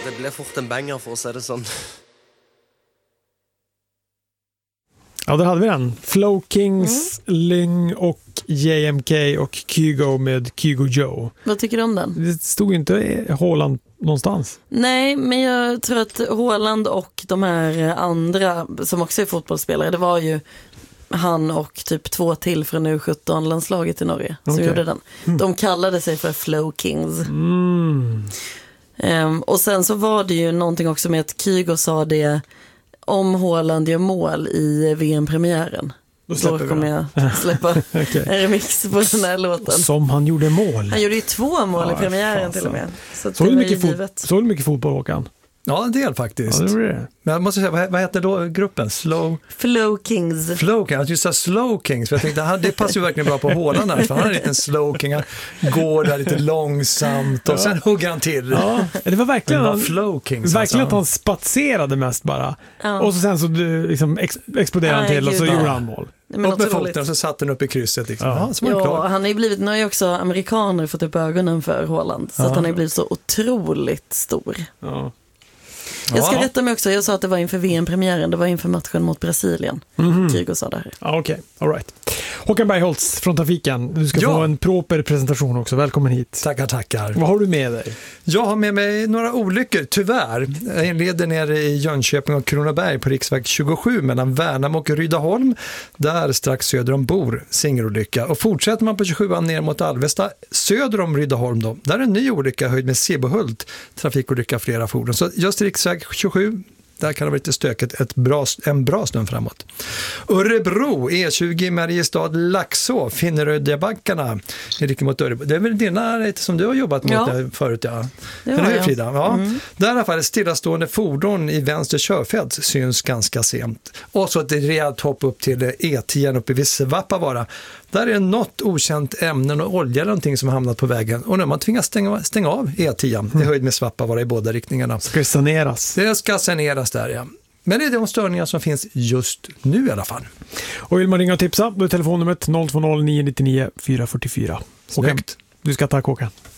Det blev fort en banger för att säga det sånt. Ja, där hade vi den. Flow Kings, Lyng och JMK och Kygo med Kygo Joe. Vad tycker du om den? Det stod inte Haaland någonstans. Nej, men jag tror att Haaland och de här andra som också är fotbollsspelare, det var ju han och typ 2 till från U17-landslaget i Norge som gjorde den. De kallade sig för Flow Kings. Och sen så var det ju någonting också med att Kygo sa det om Haaland gör mål i VM-premiären. Då kommer jag släppa en remix på den här låten. Som han gjorde mål. Han gjorde ju 2 mål i premiären till och med. Så såg du mycket fotboll, Håkan? Ja, en del faktiskt. Ja, det. Men jag måste säga, vad heter då gruppen? Flow Kings. Flow Kings, just så Slow Kings. För jag tänkte, det passar ju verkligen bra på Haaland här. För han är en liten Slow King, han går där lite långsamt och sen hugger han till. Ja, det var verkligen Flow Kings. Verkligen att han spatserade mest bara. Ja. Och så sen så liksom exploderade han till och så gjorde han mål. Upp med foten och så satt den upp i krysset. Liksom. Han har ju blivit, nu har ju också amerikaner fått upp ögonen för Haaland. Så att han har ju blivit så otroligt stor. Ja. Jag ska rätta mig också, jag sa att det var inför VM-premiären, det var inför matchen mot Brasilien. Kygo sa det här. Okej, all right. Håkan Bergholtz från Trafiken, du ska få en proper presentation också, välkommen hit. Tackar. Vad har du med dig? Jag har med mig några olyckor, tyvärr. Jag leder ner i Jönköping och Kronoberg på riksväg 27 mellan Värnamo och Rydaholm, där strax söder om Bor, singelolycka. Och fortsätter man på 27 ner mot Alvesta, söder om Rydaholm då, där är en ny olycka höjd med Sebohult, trafikolycka flera fordon. Så just riksväg 27, där kan det vara lite stökigt, en bra stund framåt. Örebro, E20 Mariestad, Laxå, Finnerödjabackarna, mot Örebro. Det är väl dina som du har jobbat mot förut, ja. Det var jag. Frida? Ja. Där i alla fall ett stillastående fordon i vänster körfält syns ganska sent. Och så ett rejält hopp upp till E10 uppe vid Svappavaara. Där är något okänt ämnen och olja eller någonting som har hamnat på vägen. Och nu man tvingas stänga av E10. Det höjd med Svappavaara i båda riktningarna. Ska det saneras? Det ska saneras där, ja. Men det är de störningar som finns just nu i alla fall. Och vill man ringa och tipsa, då är telefonnumret 020 999 444. Snyggt. Du ska ta Håkan.